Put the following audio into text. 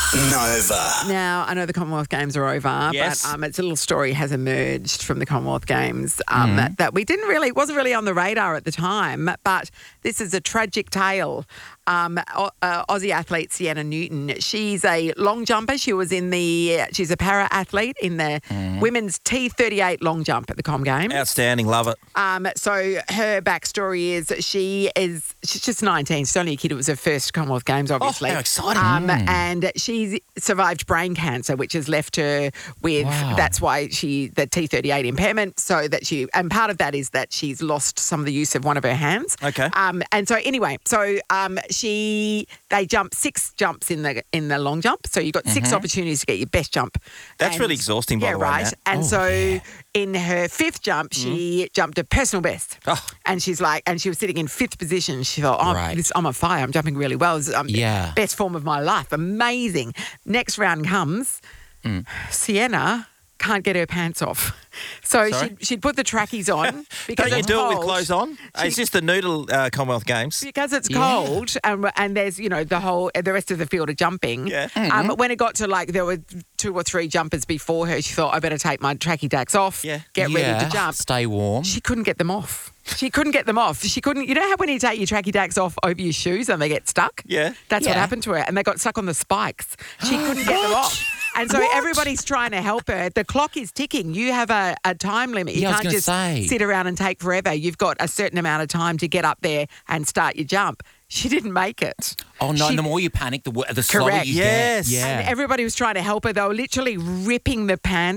Nova. Now, I know the Commonwealth Games are over, Yes. but it's a little story has emerged from the Commonwealth Games that we wasn't really on the radar at the time, but this is a tragic tale. Aussie athlete Sienna Newton, she's a long jumper. She's a para-athlete in the women's T38 long jump at the Com Games. Outstanding, love it. So her backstory is she's just 19. She's only a kid. It was her first Commonwealth Games, obviously. Oh, how exciting. And she survived brain cancer, which has left her with, that's why the T38 impairment, and part of that is that she's lost some of the use of one of her hands. Okay. And so anyway, they jump 6 jumps in the long jump. So you've got 6 opportunities to get your best jump. That's really exhausting, by the way, right. Matt. And in her 5th jump, she jumped a personal best. Oh. And she was sitting in 5th position. She thought, I'm on fire. I'm jumping really well. It's best form of my life. Amazing. Next round comes, Sienna can't get her pants off. So she'd put the trackies on because Don't you it's do cold. it with clothes on? It's just the noodle Commonwealth Games. Because it's cold and there's, the rest of the field are jumping. Yeah. But when it got to there were 2 or 3 jumpers before her, she thought, I better take my tracky dacks off, get ready to jump. Stay warm. She couldn't get them off. She couldn't get them off. She couldn't. You know how when you take your tracky dacks off over your shoes and they get stuck? Yeah. That's what happened to her. And they got stuck on the spikes. She couldn't get them off. And so everybody's trying to help her. The clock is ticking. You have a time limit. You can't just sit around and take forever. You've got a certain amount of time to get up there and start your jump. She didn't make it. Oh, no, and the more you panic, the slower Correct. you Yes. get. Yeah. And everybody was trying to help her. They were literally ripping the pants